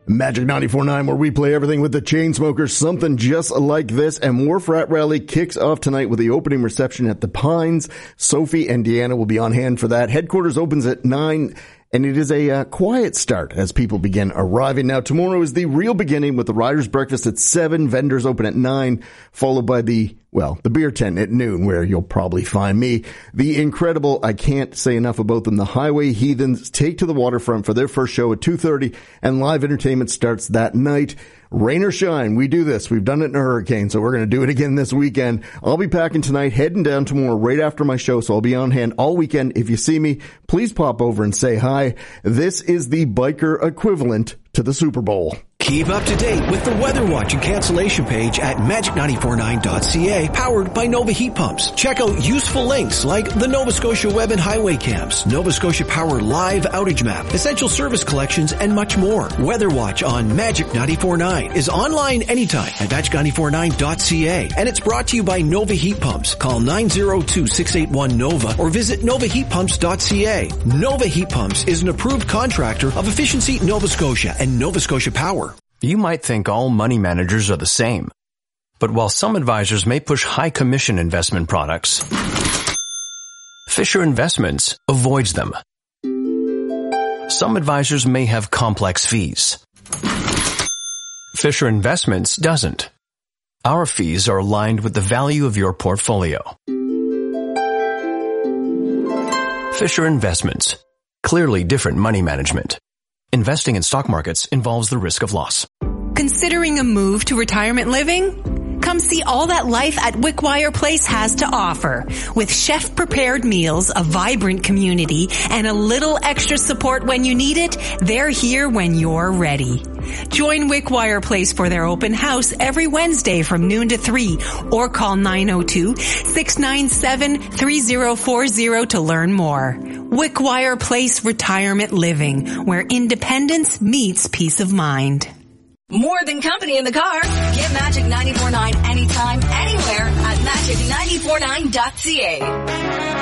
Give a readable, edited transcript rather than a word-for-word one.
Magic 94.9, where we play everything with the Chainsmokers, something just like this, and more Frat Rally kicks off tonight with the opening reception at the Pines. Sophie and Deanna will be on hand for that. Headquarters opens at 9, and it is a quiet start as people begin arriving. Now, tomorrow is the real beginning with the Riders Breakfast at 7, vendors open at 9, followed by the beer tent at noon, where you'll probably find me. The incredible, I can't say enough about them, the Highway Heathens take to the waterfront for their first show at 2:30, and live entertainment starts that night. Rain or shine, we do this. We've done it in a hurricane, so we're going to do it again this weekend. I'll be packing tonight, heading down tomorrow right after my show, so I'll be on hand all weekend. If you see me, please pop over and say hi. This is the biker equivalent to the Super Bowl. Keep up to date with the Weather Watch and cancellation page at magic949.ca, powered by Nova Heat Pumps. Check out useful links like the Nova Scotia Web and Highway Cams, Nova Scotia Power Live Outage Map, Essential Service Collections, and much more. Weather Watch on Magic 94.9 is online anytime at magic949.ca, and it's brought to you by Nova Heat Pumps. Call 902-681-NOVA or visit novaheatpumps.ca. Nova Heat Pumps is an approved contractor of Efficiency Nova Scotia and Nova Scotia Power. You might think all money managers are the same. But while some advisors may push high commission investment products, Fisher Investments avoids them. Some advisors may have complex fees. Fisher Investments doesn't. Our fees are aligned with the value of your portfolio. Fisher Investments. Clearly different money management. Investing in stock markets involves the risk of loss. Considering a move to retirement living? Come see all that life at Wickwire Place has to offer. With chef-prepared meals, a vibrant community, and a little extra support when you need it, they're here when you're ready. Join Wickwire Place for their open house every Wednesday from noon to 3, or call 902-697-3040 to learn more. Wickwire Place Retirement Living, where independence meets peace of mind. More than company in the car. Get Magic 94.9 anytime, anywhere at magic949.ca.